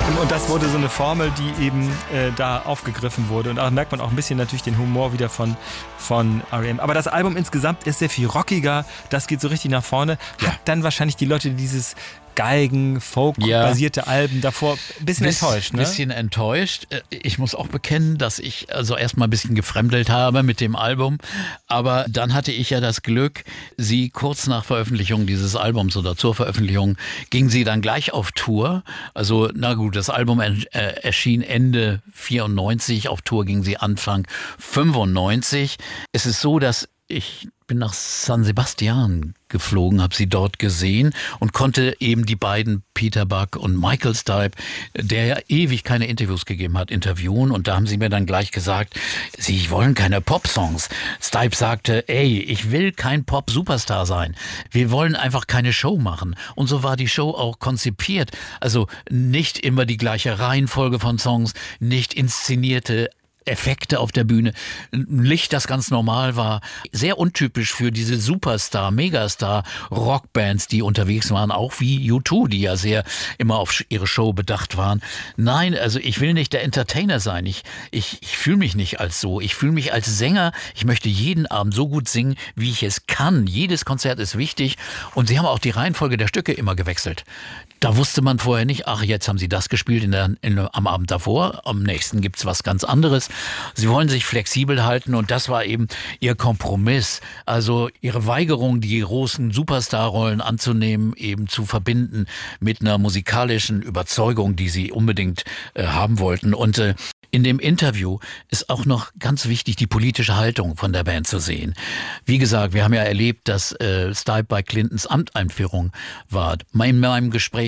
Und das wurde so eine Formel, die eben da aufgegriffen wurde. Und da merkt man auch ein bisschen natürlich den Humor wieder von R.E.M. Aber das Album insgesamt ist sehr viel rockiger. Das geht so richtig nach vorne. Hat dann wahrscheinlich die Leute, die dieses Geigen-Folk-basierte Alben davor ein bisschen enttäuscht. Ne? Ein bisschen enttäuscht. Ich muss auch bekennen, dass ich also erstmal ein bisschen gefremdelt habe mit dem Album. Aber dann hatte ich ja das Glück, sie kurz nach Veröffentlichung dieses Albums oder zur Veröffentlichung ging sie dann gleich auf Tour. Also na gut, das Album erschien Ende 94, auf Tour ging sie Anfang 95. Es ist so, dass ich bin nach San Sebastian geflogen, habe sie dort gesehen und konnte eben die beiden, Peter Buck und Michael Stipe, der ja ewig keine Interviews gegeben hat, interviewen. Und da haben sie mir dann gleich gesagt, sie wollen keine Pop-Songs. Stipe sagte, ey, ich will kein Pop-Superstar sein. Wir wollen einfach keine Show machen. Und so war die Show auch konzipiert. Also nicht immer die gleiche Reihenfolge von Songs, nicht inszenierte Effekte auf der Bühne, Licht, das ganz normal war, sehr untypisch für diese Superstar, Megastar Rockbands, die unterwegs waren, auch wie U2, die ja sehr immer auf ihre Show bedacht waren. Nein, also ich will nicht der Entertainer sein. Ich fühle mich nicht als so. Ich fühle mich als Sänger. Ich möchte jeden Abend so gut singen, wie ich es kann. Jedes Konzert ist wichtig und sie haben auch die Reihenfolge der Stücke immer gewechselt. Da wusste man vorher nicht, ach, jetzt haben sie das gespielt am Abend davor, am nächsten gibt's was ganz anderes. Sie wollen sich flexibel halten und das war eben ihr Kompromiss. Also ihre Weigerung, die großen Superstar-Rollen anzunehmen, eben zu verbinden mit einer musikalischen Überzeugung, die sie unbedingt haben wollten. Und in dem Interview ist auch noch ganz wichtig, die politische Haltung von der Band zu sehen. Wie gesagt, wir haben ja erlebt, dass Stipe bei Clintons Amteinführung war. In meinem Gespräch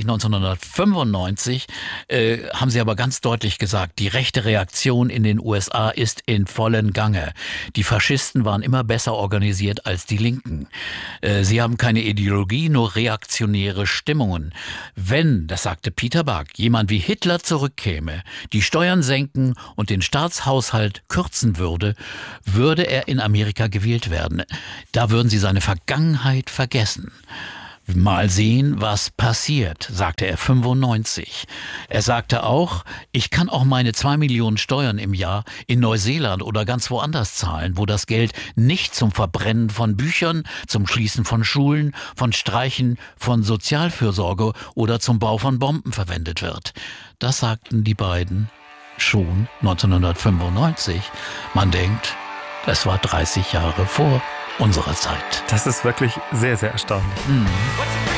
1995 haben sie aber ganz deutlich gesagt, die rechte Reaktion in den USA ist in vollen Gange. Die Faschisten waren immer besser organisiert als die Linken. Sie haben keine Ideologie, nur reaktionäre Stimmungen. Wenn, das sagte Peter Buck, jemand wie Hitler zurückkäme, die Steuern senken und den Staatshaushalt kürzen würde, würde er in Amerika gewählt werden. Da würden sie seine Vergangenheit vergessen. Mal sehen, was passiert, sagte er 95. Er sagte auch, ich kann auch meine 2 Millionen Steuern im Jahr in Neuseeland oder ganz woanders zahlen, wo das Geld nicht zum Verbrennen von Büchern, zum Schließen von Schulen, von Streichen von Sozialfürsorge oder zum Bau von Bomben verwendet wird. Das sagten die beiden schon 1995. Man denkt, es war 30 Jahre vor unserer Zeit. Das ist wirklich sehr, sehr erstaunlich.